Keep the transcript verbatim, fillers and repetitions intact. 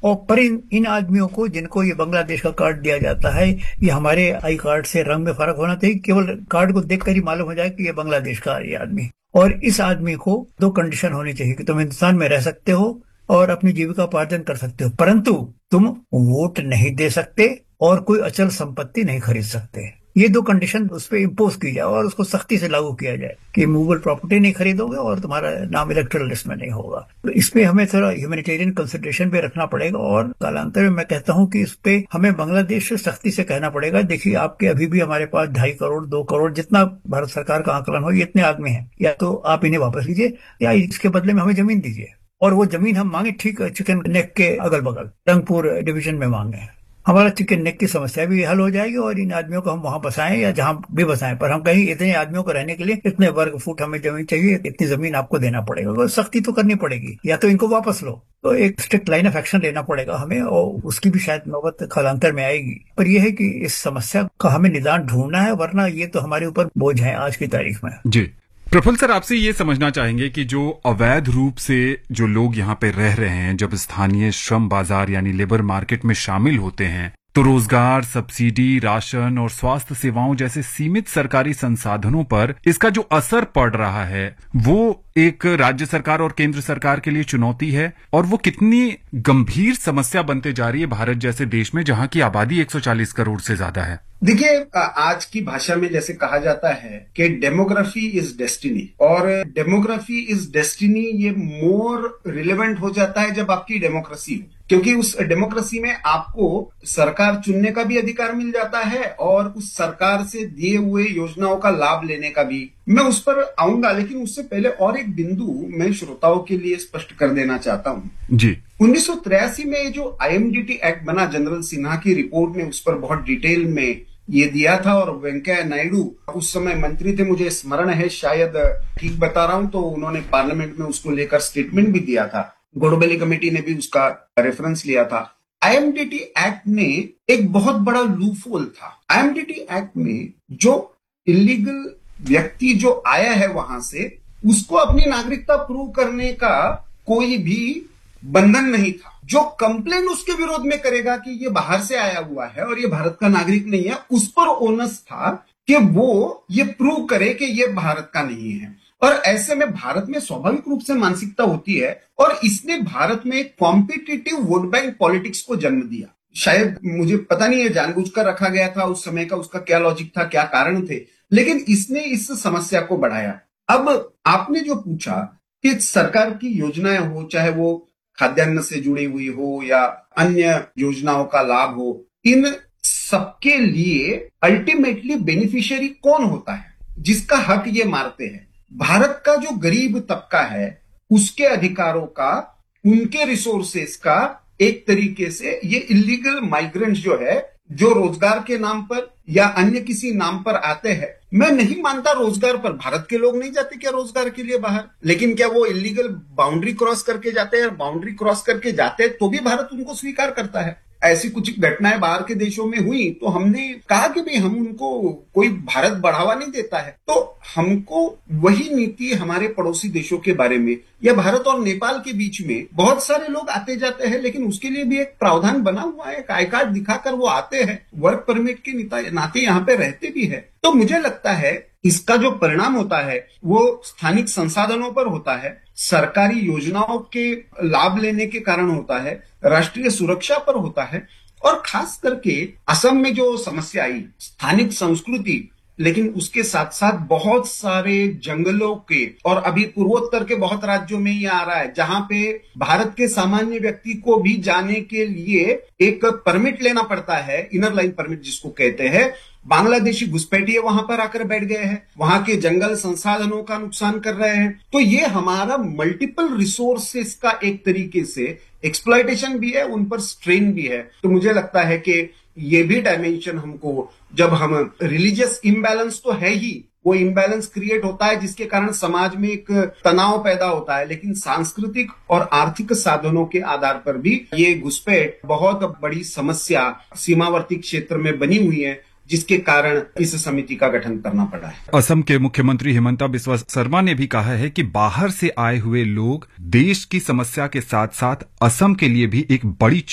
और पर इन इन आदमियों को जिनको ये बांग्लादेश का कार्ड दिया जाता है, ये हमारे आई कार्ड से रंग में फर्क होना चाहिए, केवल कार्ड को देखकर ही मालूम हो जाए कि ये बांग्लादेश का है ये आदमी। और इस आदमी को दो कंडीशन होनी चाहिए कि तुम हिंदुस्तान में रह सकते हो और अपनी जीविका उपार्जन कर सकते हो, परंतु तुम वोट नहीं दे सकते और कोई अचल संपत्ति नहीं खरीद सकते। ये दो कंडीशन उस पर इम्पोज की जाए और उसको सख्ती से लागू किया जाए कि मूवेबल प्रॉपर्टी नहीं खरीदोगे और तुम्हारा नाम इलेक्टोरल लिस्ट में नहीं होगा। तो इस पे हमें थोड़ा ह्यूमैनिटेरियन कंसिडरेशन पे रखना पड़ेगा और कालांतर में मैं कहता हूँ कि इस पे हमें बांग्लादेश से सख्ती से कहना पड़ेगा, देखिए आपके अभी भी हमारे पास ढाई करोड़ दो करोड़ जितना भारत सरकार का आंकलन हो, ये इतने आदमी हैं, या तो आप इन्हें वापस लीजिए या इसके बदले में हमें जमीन दीजिए। और वो जमीन हम मांगे ठीक चिकन नेक के अगल बगल रंगपुर डिवीजन में मांगे, हमारा चिकन नेक की समस्या भी हल हो जाएगी और इन आदमियों को हम वहां बसाएं या जहां भी बसाएं, पर हम कहीं इतने आदमियों को रहने के लिए इतने वर्ग फुट हमें जमीन चाहिए, इतनी जमीन आपको देना पड़ेगा। तो सख्ती तो करनी पड़ेगी, या तो इनको वापस लो, तो एक स्ट्रिक्ट लाइन ऑफ एक्शन लेना पड़ेगा हमें, और उसकी भी शायद नौबत कालांतर में आएगी। पर यह है कि इस समस्या का हमें निदान ढूंढना है, वरना ये तो हमारे ऊपर बोझ है आज की तारीख में। जी प्रफुल्ल सर, आपसे ये समझना चाहेंगे कि जो अवैध रूप से जो लोग यहाँ पे रह रहे हैं, जब स्थानीय श्रम बाजार यानी लेबर मार्केट में शामिल होते हैं, तो रोजगार, सब्सिडी, राशन और स्वास्थ्य सेवाओं जैसे सीमित सरकारी संसाधनों पर इसका जो असर पड़ रहा है वो एक राज्य सरकार और केंद्र सरकार के लिए चुनौती है, और वो कितनी गंभीर समस्या बनते जा रही है भारत जैसे देश में जहां की आबादी एक सौ चालीस करोड़ से ज्यादा है। देखिए, आज की भाषा में जैसे कहा जाता है कि डेमोग्राफी इज डेस्टिनी, और डेमोग्राफी इज डेस्टिनी ये मोर रिलेवेंट हो जाता है जब आपकी डेमोक्रेसी हो, क्योंकि उस डेमोक्रेसी में आपको सरकार चुनने का भी अधिकार मिल जाता है और उस सरकार से दिए हुए योजनाओं का लाभ लेने का भी। मैं उस पर आऊंगा, लेकिन उससे पहले और एक बिंदु मैं श्रोताओं के लिए स्पष्ट कर देना चाहता हूं। जी, उन्नीस सौ तिरासी में जो आईएमडीटी एक्ट बना, जनरल सिन्हा की रिपोर्ट ने उस पर बहुत डिटेल में ये दिया था, और वेंकैया नायडू उस समय मंत्री थे, मुझे स्मरण है, शायद ठीक बता रहा हूं, तो उन्होंने पार्लियामेंट में उसको लेकर स्टेटमेंट भी दिया था। गोडबोले कमेटी ने भी उसका रेफरेंस लिया था। आईएमडीटी एक्ट में एक बहुत बड़ा लूपहोल था। आईएमडीटी एक्ट में जो इलीगल व्यक्ति जो आया है वहां से, उसको अपनी नागरिकता प्रूव करने का कोई भी बंधन नहीं था। जो कंप्लेन उसके विरोध में करेगा कि ये बाहर से आया हुआ है और ये भारत का नागरिक नहीं है, उस पर ओनस था कि वो ये प्रूव करे कि ये भारत का नहीं है। और ऐसे में भारत में स्वाभाविक रूप से मानसिकता होती है, और इसने भारत में कॉम्पिटिटिव वोट बैंक पॉलिटिक्स को जन्म दिया। शायद मुझे पता नहीं है जानबूझकर रखा गया था उस समय का, उसका क्या लॉजिक था, क्या कारण थे, लेकिन इसने इस समस्या को बढ़ाया। अब आपने जो पूछा कि सरकार की योजनाएं हो, चाहे वो खाद्यान्न से जुड़ी हुई हो या अन्य योजनाओं का लाभ हो, इन सबके लिए अल्टीमेटली बेनिफिशियरी कौन होता है, जिसका हक ये मारते हैं? भारत का जो गरीब तबका है, उसके अधिकारों का, उनके रिसोर्सेस का एक तरीके से ये इलीगल माइग्रेंट्स जो है, जो रोजगार के नाम पर या अन्य किसी नाम पर आते हैं। मैं नहीं मानता रोजगार पर, भारत के लोग नहीं जाते क्या रोजगार के लिए बाहर, लेकिन क्या वो इलीगल बाउंड्री क्रॉस करके जाते हैं? बाउंड्री क्रॉस करके जाते हैं तो भी भारत उनको स्वीकार करता है। ऐसी कुछ घटनाएं बाहर के देशों में हुई तो हमने कहा कि भाई हम उनको, कोई भारत बढ़ावा नहीं देता है, तो हमको वही नीति हमारे पड़ोसी देशों के बारे में, या भारत और नेपाल के बीच में बहुत सारे लोग आते जाते हैं, लेकिन उसके लिए भी एक प्रावधान बना हुआ है, एक आई कार्ड दिखाकर वो आते हैं, वर्क परमिट के नाते यहाँ पे रहते भी है। तो मुझे लगता है इसका जो परिणाम होता है वो स्थानिक संसाधनों पर होता है, सरकारी योजनाओं के लाभ लेने के कारण होता है, राष्ट्रीय सुरक्षा पर होता है, और खास करके असम में जो समस्या आई, स्थानिक संस्कृति, लेकिन उसके साथ साथ बहुत सारे जंगलों के, और अभी पूर्वोत्तर के बहुत राज्यों में ये आ रहा है जहां पे भारत के सामान्य व्यक्ति को भी जाने के लिए एक परमिट लेना पड़ता है, इनर लाइन परमिट जिसको कहते हैं। बांग्लादेशी घुसपैठिए वहां पर आकर बैठ गए हैं, वहां के जंगल संसाधनों का नुकसान कर रहे हैं। तो ये हमारा मल्टीपल रिसोर्सेस का एक तरीके से एक्सप्लॉयटेशन भी है, उन पर स्ट्रेन भी है। तो मुझे लगता है कि ये भी डायमेंशन हमको, जब हम रिलीजियस इम्बैलेंस तो है ही, वो इम्बैलेंस क्रिएट होता है जिसके कारण समाज में एक तनाव पैदा होता है, लेकिन सांस्कृतिक और आर्थिक साधनों के आधार पर भी ये घुसपैठ बहुत बड़ी समस्या सीमावर्ती क्षेत्र में बनी हुई है, जिसके कारण इस समिति का गठन करना पड़ा है। असम के मुख्यमंत्री हिमंता बिस्वा शर्मा ने भी कहा है कि बाहर से आए हुए लोग देश की समस्या के साथ साथ असम के लिए भी एक बड़ी